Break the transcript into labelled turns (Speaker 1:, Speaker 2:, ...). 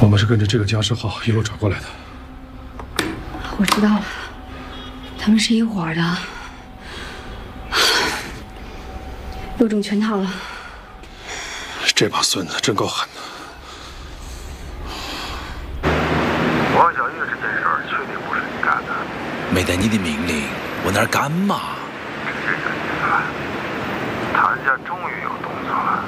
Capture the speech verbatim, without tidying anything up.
Speaker 1: 们是跟着这个僵尸号一路找过来的。
Speaker 2: 我知道了，他们是一伙的，又中圈套了。
Speaker 1: 这帮孙子真够狠的。
Speaker 3: 王小月这件事儿确定不是你干的？
Speaker 4: 没得你的命令，我哪敢嘛？